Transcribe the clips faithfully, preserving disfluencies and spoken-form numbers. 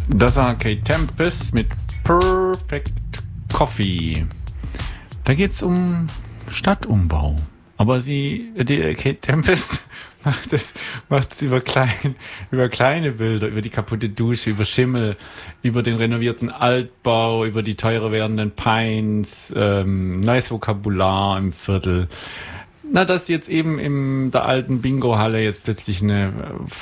Das war Kate Tempest mit Perfect Coffee. Da geht es um Stadtumbau. Aber sie, die Kate Tempest macht es macht es über, klein, über kleine Bilder, über die kaputte Dusche, über Schimmel, über den renovierten Altbau, über die teurer werdenden Pines, ähm, neues Vokabular im Viertel. Na, dass jetzt eben in der alten Bingo-Halle jetzt plötzlich eine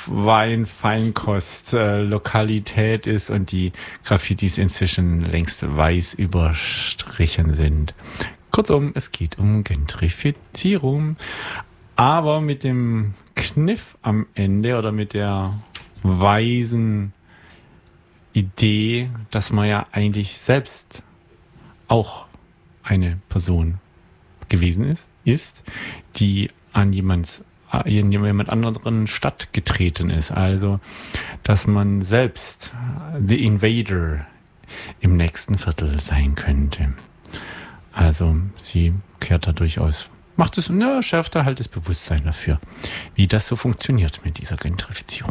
Wein-Feinkost-Lokalität ist und die Graffitis inzwischen längst weiß überstrichen sind. Kurzum, es geht um Gentrifizierung. Aber mit dem Kniff am Ende oder mit der weisen Idee, dass man ja eigentlich selbst auch eine Person gewesen ist, ist, die an jemands, in jemand anderen Stadt getreten ist. Also, dass man selbst the Invader im nächsten Viertel sein könnte. Also, sie kehrt da durchaus, macht es, ne, schärft da halt das Bewusstsein dafür, wie das so funktioniert mit dieser Gentrifizierung.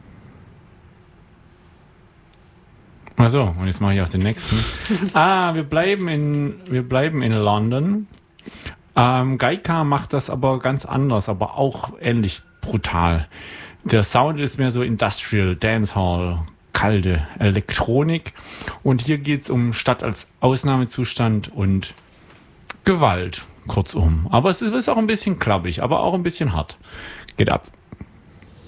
Also, und jetzt mache ich auch den nächsten. ah, wir bleiben in, wir bleiben in London. Ähm, Gaika macht das aber ganz anders, aber auch ähnlich brutal. Der Sound ist mehr so Industrial, Dancehall, kalte Elektronik. Und hier geht's um Stadt als Ausnahmezustand und Gewalt, kurzum. Aber es ist auch ein bisschen klappig, aber auch ein bisschen hart. Geht ab.